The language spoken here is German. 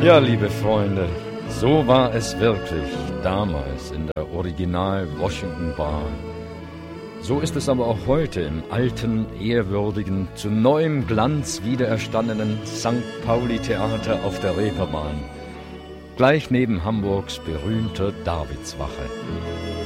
Ja, liebe Freunde, so war es wirklich damals in der Original Washington Bar. So ist es aber auch heute im alten, ehrwürdigen, zu neuem Glanz wiedererstandenen St. Pauli Theater auf der Reeperbahn, gleich neben Hamburgs berühmter Davidswache.